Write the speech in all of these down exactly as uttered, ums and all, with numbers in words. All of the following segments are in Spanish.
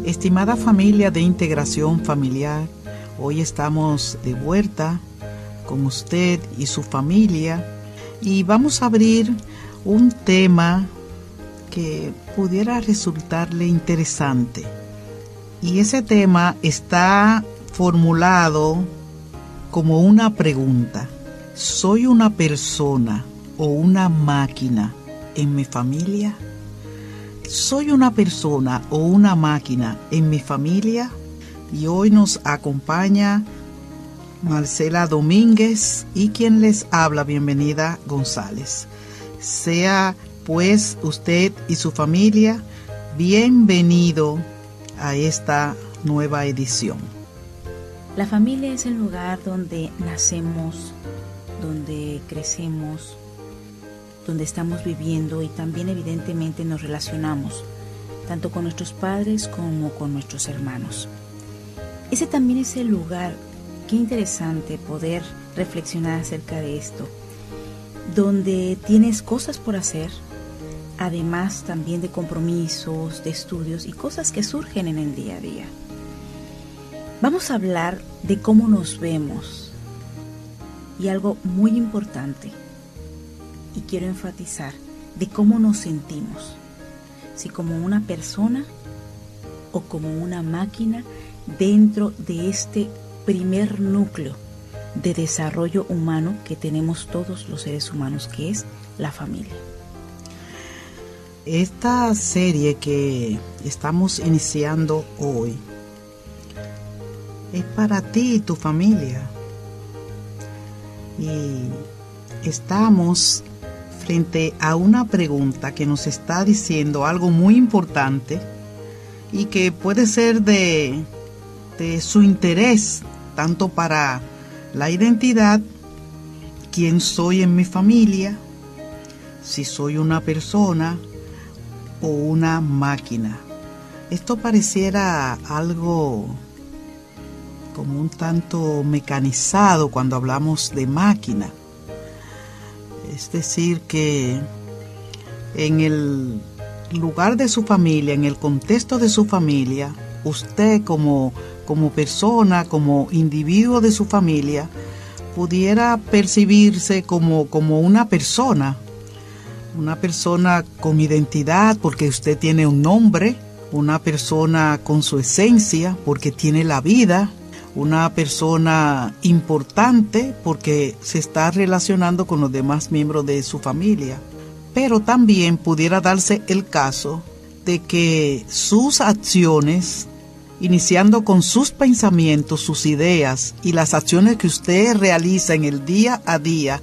Estimada familia de Integración Familiar, hoy estamos de vuelta con usted y su familia y vamos a abrir un tema que pudiera resultarle interesante. Y ese tema está formulado como una pregunta. ¿Soy una persona o una máquina en mi familia? ¿Soy una persona o una máquina en mi familia? Y hoy nos acompaña Marcela Domínguez y quien les habla, bienvenida González. Sea pues usted y su familia bienvenido a esta nueva edición. La familia es el lugar donde nacemos, donde crecemos, donde estamos viviendo y también evidentemente nos relacionamos, tanto con nuestros padres como con nuestros hermanos. Ese también es el lugar, qué interesante poder reflexionar acerca de esto, donde tienes cosas por hacer, además también de compromisos, de estudios y cosas que surgen en el día a día. Vamos a hablar de cómo nos vemos y algo muy importante, y quiero enfatizar, de cómo nos sentimos, si como una persona o como una máquina dentro de este primer núcleo de desarrollo humano que tenemos todos los seres humanos, que es la familia. Esta serie que estamos iniciando hoy es para ti y tu familia. Y estamos frente a una pregunta que nos está diciendo algo muy importante y que puede ser de, de su interés, tanto para la identidad, quién soy en mi familia, si soy una persona o una máquina. Esto pareciera algo como un tanto mecanizado cuando hablamos de máquina. Es decir, que en el lugar de su familia, en el contexto de su familia, usted como, como persona, como individuo de su familia, pudiera percibirse como, como una persona, una persona con identidad porque usted tiene un nombre, una persona con su esencia porque tiene la vida, una persona importante porque se está relacionando con los demás miembros de su familia. Pero también pudiera darse el caso de que sus acciones, iniciando con sus pensamientos, sus ideas y las acciones que usted realiza en el día a día,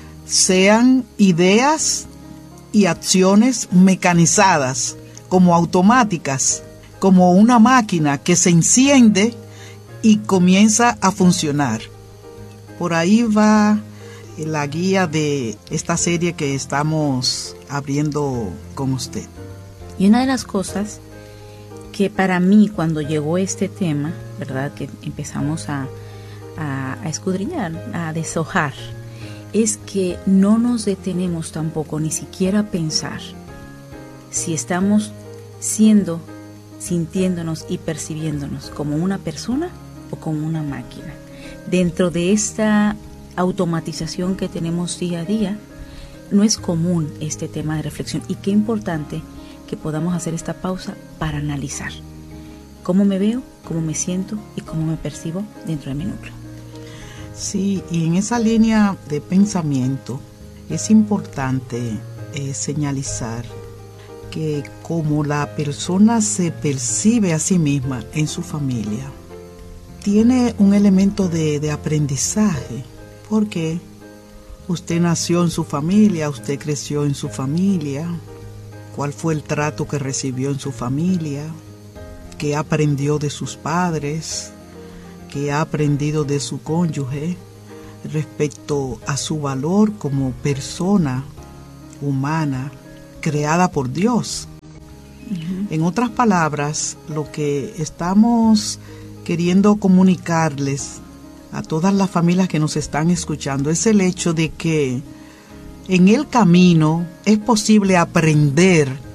sean ideas y acciones mecanizadas, como automáticas, como una máquina que se enciende y comienza a funcionar. Por ahí va la guía de esta serie que estamos abriendo con usted. Y una de las cosas que para mí cuando llegó este tema, ¿verdad? Que empezamos a, a, a escudriñar, a deshojar, es que no nos detenemos tampoco ni siquiera a pensar si estamos siendo, sintiéndonos y percibiéndonos como una persona o como una máquina. Dentro de esta automatización que tenemos día a día, no es común este tema de reflexión, y qué importante que podamos hacer esta pausa para analizar cómo me veo, cómo me siento y cómo me percibo dentro de mi núcleo. Sí, y en esa línea de pensamiento es importante eh, señalizar que como la persona se percibe a sí misma en su familia, tiene un elemento de, de aprendizaje, porque usted nació en su familia, usted creció en su familia, cuál fue el trato que recibió en su familia, qué aprendió de sus padres, qué ha aprendido de su cónyuge respecto a su valor como persona humana creada por Dios. Uh-huh. En otras palabras, lo que estamos queriendo comunicarles a todas las familias que nos están escuchando es el hecho de que en el camino es posible aprender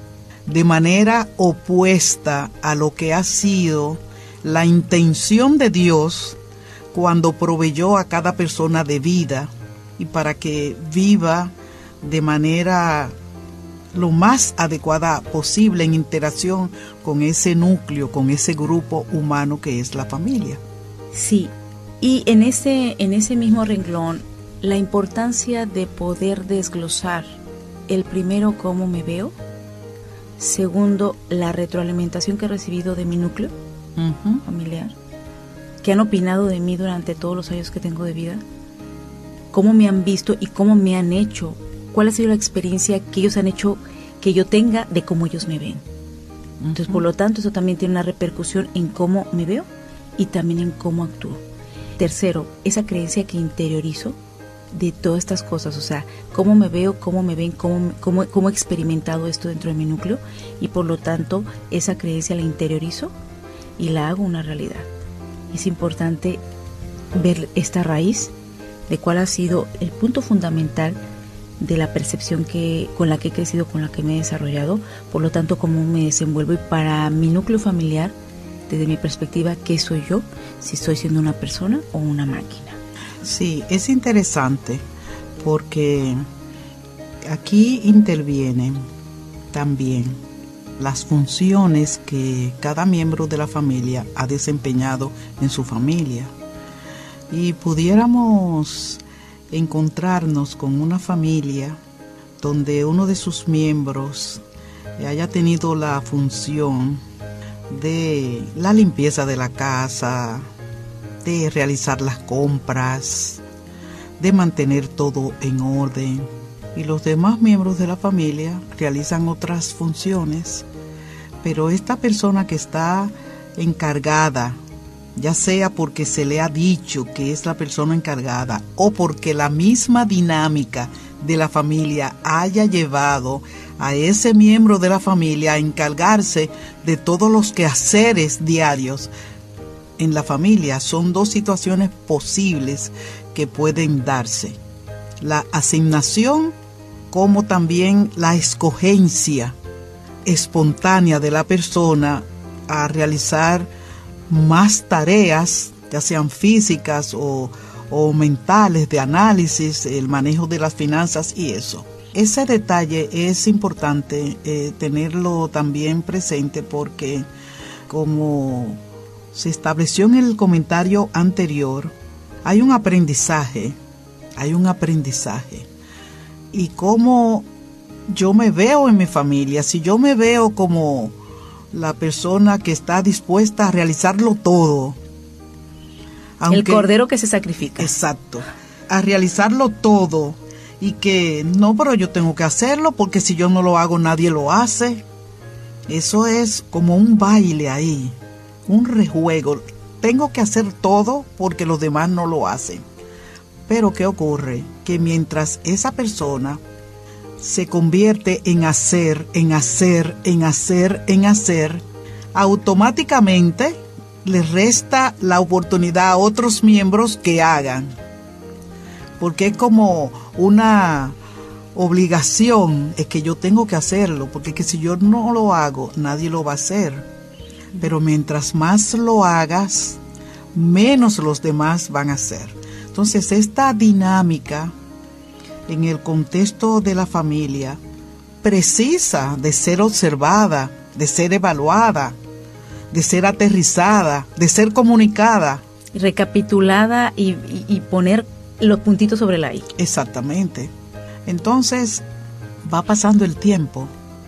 de manera opuesta a lo que ha sido la intención de Dios cuando proveyó a cada persona de vida y para que viva de manera lo más adecuada posible en interacción con ese núcleo, con ese grupo humano que es la familia. Sí, y en ese, en ese mismo renglón, la importancia de poder desglosar, el primero, cómo me veo, segundo, la retroalimentación que he recibido de mi núcleo uh-huh. familiar, que han opinado de mí durante todos los años que tengo de vida, cómo me han visto y cómo me han hecho, cuál ha sido la experiencia que ellos han hecho que yo tenga de cómo ellos me ven. Uh-huh. Entonces, por lo tanto, eso también tiene una repercusión en cómo me veo y también en cómo actúo. Tercero, esa creencia que interiorizo de todas estas cosas, o sea, cómo me veo, cómo me ven, cómo, cómo, cómo he experimentado esto dentro de mi núcleo y por lo tanto esa creencia la interiorizo y la hago una realidad. Es importante ver esta raíz de cuál ha sido el punto fundamental de la percepción que con la que he crecido, con la que me he desarrollado, por lo tanto cómo me desenvuelvo y para mi núcleo familiar, desde mi perspectiva, qué soy yo, si estoy siendo una persona o una máquina. Sí, es interesante porque aquí intervienen también las funciones que cada miembro de la familia ha desempeñado en su familia. Y pudiéramos encontrarnos con una familia donde uno de sus miembros haya tenido la función de la limpieza de la casa, de realizar las compras, de mantener todo en orden, y los demás miembros de la familia realizan otras funciones, pero esta persona que está encargada, ya sea porque se le ha dicho que es la persona encargada o porque la misma dinámica de la familia haya llevado a ese miembro de la familia a encargarse de todos los quehaceres diarios en la familia, son dos situaciones posibles que pueden darse: la asignación como también la escogencia espontánea de la persona a realizar más tareas, ya sean físicas o, o mentales, de análisis, el manejo de las finanzas y eso. Ese detalle es importante eh, tenerlo también presente porque, como se estableció en el comentario anterior, hay un aprendizaje, hay un aprendizaje. Y cómo yo me veo en mi familia, si yo me veo como la persona que está dispuesta a realizarlo todo. Aunque, el cordero que se sacrifica. Exacto. A realizarlo todo y que no, pero yo tengo que hacerlo porque si yo no lo hago nadie lo hace. Eso es como un baile ahí, un rejuego. Tengo que hacer todo porque los demás no lo hacen. Pero ¿qué ocurre? Que mientras esa persona se convierte en hacer, en hacer, en hacer, en hacer, automáticamente le resta la oportunidad a otros miembros que hagan. Porque es como una obligación, es que yo tengo que hacerlo, porque que si yo no lo hago, nadie lo va a hacer. Pero mientras más lo hagas, menos los demás van a hacer. Entonces, esta dinámica en el contexto de la familia precisa de ser observada, de ser evaluada, de ser aterrizada, de ser comunicada. Recapitulada y, y, y poner los puntitos sobre la I. Exactamente. Entonces, va pasando el tiempo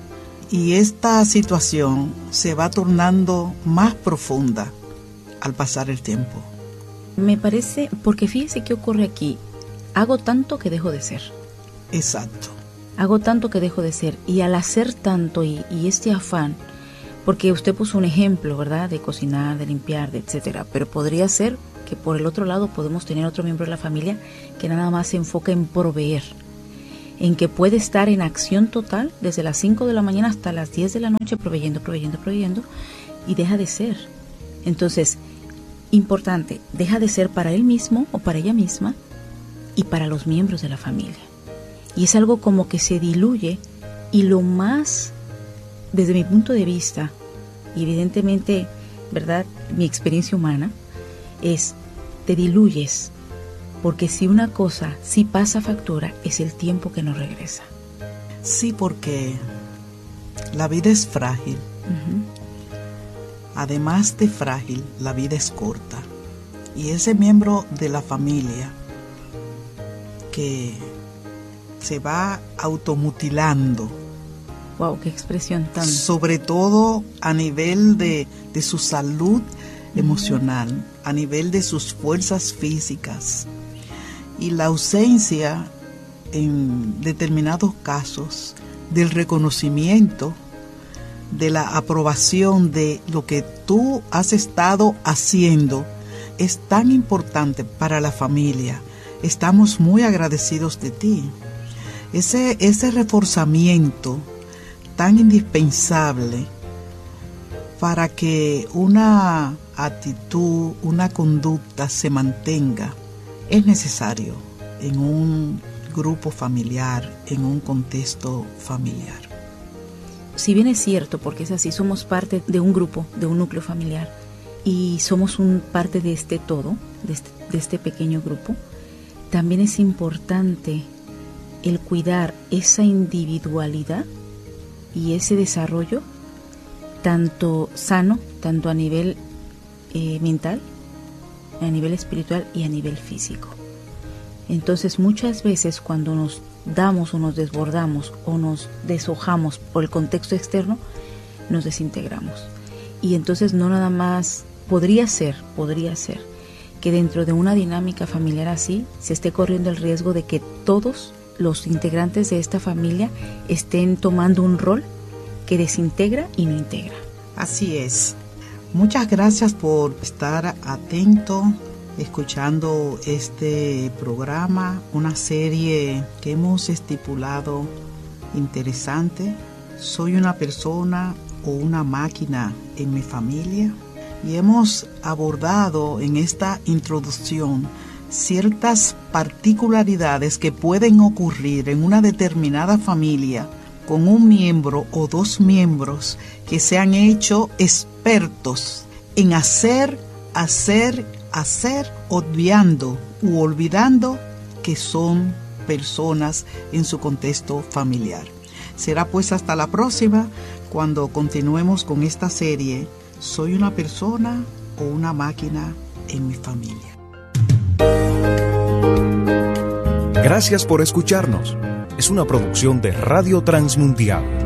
y esta situación se va tornando más profunda al pasar el tiempo. Me parece, porque fíjese qué ocurre aquí. Hago tanto que dejo de ser. Exacto. Hago tanto que dejo de ser. Y al hacer tanto y, y este afán, porque usted puso un ejemplo, ¿verdad? De cocinar, de limpiar, de etcétera. Pero podría ser que por el otro lado podemos tener otro miembro de la familia que nada más se enfoca en proveer. En que puede estar en acción total desde las cinco de la mañana hasta las diez de la noche proveyendo, proveyendo, proveyendo. Y deja de ser. Entonces, importante, deja de ser para él mismo o para ella misma y para los miembros de la familia. Y es algo como que se diluye y lo más desde mi punto de vista, y evidentemente, ¿verdad?, mi experiencia humana, es te diluyes, porque si una cosa sí pasa factura, es el tiempo que no regresa. Sí, porque la vida es frágil. Uh-huh. Además de frágil, la vida es corta. Y ese miembro de la familia que se va automutilando. Wow, qué expresión tan... Sobre todo a nivel de, de su salud emocional, a nivel de sus fuerzas físicas. Y la ausencia, en determinados casos, del reconocimiento, de la aprobación de lo que tú has estado haciendo, es tan importante para la familia. Estamos muy agradecidos de ti. Ese, ese reforzamiento tan indispensable para que una actitud, una conducta se mantenga, es necesario en un grupo familiar, en un contexto familiar. Si bien es cierto, porque es así, somos parte de un grupo, de un núcleo familiar, y somos un parte de este todo, de este, de este pequeño grupo, también es importante el cuidar esa individualidad y ese desarrollo tanto sano, tanto a nivel eh, mental, a nivel espiritual y a nivel físico. Entonces muchas veces cuando nos damos o nos desbordamos o nos deshojamos por el contexto externo, nos desintegramos. Y entonces no nada más, podría ser, podría ser que dentro de una dinámica familiar así se esté corriendo el riesgo de que todos los integrantes de esta familia estén tomando un rol que desintegra y no integra. Así es. Muchas gracias por estar atento, escuchando este programa, una serie que hemos estipulado interesante. Soy una persona o una máquina en mi familia, y hemos abordado en esta introducción ciertas particularidades que pueden ocurrir en una determinada familia con un miembro o dos miembros que se han hecho expertos en hacer, hacer, hacer, obviando u olvidando que son personas en su contexto familiar. Será pues hasta la próxima, cuando continuemos con esta serie, ¿soy una persona o una máquina en mi familia? Gracias por escucharnos. Es una producción de Radio Transmundial.